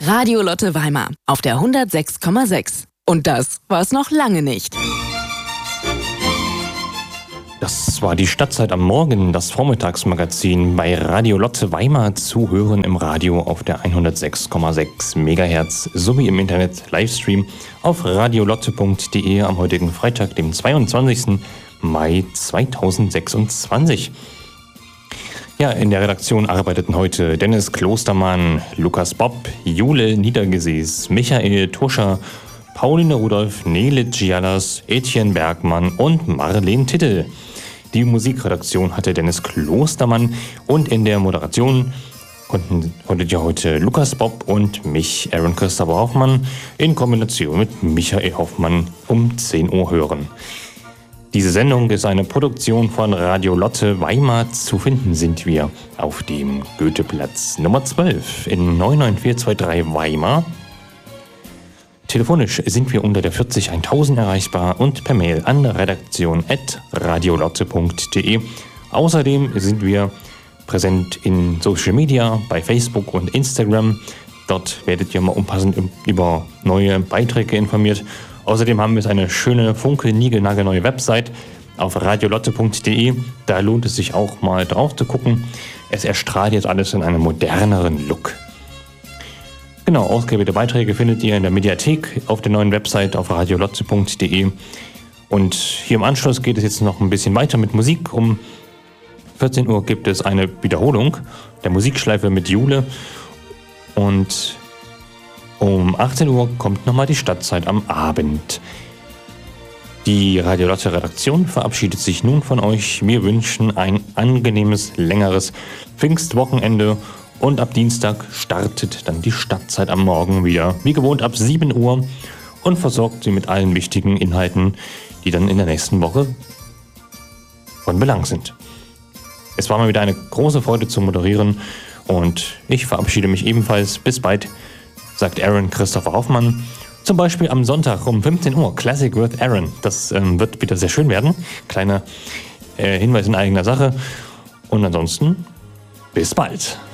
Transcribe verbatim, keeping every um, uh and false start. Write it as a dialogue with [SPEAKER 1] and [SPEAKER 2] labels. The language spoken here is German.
[SPEAKER 1] Radio Lotte Weimar auf der hundertsechs Komma sechs. Und das war's noch lange nicht.
[SPEAKER 2] Das war die Stadtzeit am Morgen, das Vormittagsmagazin bei Radio Lotte Weimar, zu hören im Radio auf der hundertsechs Komma sechs Megahertz sowie im Internet Livestream auf radiolotte punkt de am heutigen Freitag, dem zweiundzwanzigsten Mai zweitausendsechsundzwanzig. Ja, in der Redaktion arbeiteten heute Dennis Klostermann, Lukas Bob, Jule Niedergesäß, Michael Tuscher, Pauline Rudolph, Nele Gialas, Etienne Bergmann und Marlene Tittel. Die Musikredaktion hatte Dennis Klostermann und in der Moderation konnten, konntet ihr heute Lukas Bob und mich, Aaron Christopher Hoffmann, in Kombination mit Michael Hoffmann um zehn Uhr hören. Diese Sendung ist eine Produktion von Radio Lotte Weimar. Zu finden sind wir auf dem Goetheplatz Nummer zwölf in neun neun vier zwei drei Weimar. Telefonisch sind wir unter der vierzig eintausend erreichbar und per Mail an redaktion at radiolotte punkt de. Außerdem sind wir präsent in Social Media, bei Facebook und Instagram. Dort werdet ihr mal umfassend über neue Beiträge informiert. Außerdem haben wir eine schöne, funkel-niegelnagelneue Website auf radiolotte punkt de. Da lohnt es sich auch mal drauf zu gucken. Es erstrahlt jetzt alles in einem moderneren Look. Genau, ausgewählte Beiträge findet ihr in der Mediathek auf der neuen Website auf radiolotte punkt de. Und hier im Anschluss geht es jetzt noch ein bisschen weiter mit Musik. Um vierzehn Uhr gibt es eine Wiederholung der Musikschleife mit Jule. Und um achtzehn Uhr kommt nochmal die Stadtzeit am Abend. Die Radio Lotte Redaktion verabschiedet sich nun von euch. Wir wünschen ein angenehmes, längeres Pfingstwochenende. Und ab Dienstag startet dann die Stadtzeit am Morgen wieder, wie gewohnt ab sieben Uhr, und versorgt sie mit allen wichtigen Inhalten, die dann in der nächsten Woche von Belang sind. Es war mal wieder eine große Freude zu moderieren und ich verabschiede mich ebenfalls. Bis bald, sagt Aaron Christopher Hoffmann. Zum Beispiel am Sonntag um fünfzehn Uhr Classic with Aaron. Das ähm, wird wieder sehr schön werden. Kleiner äh, Hinweis in eigener Sache. Und ansonsten bis bald.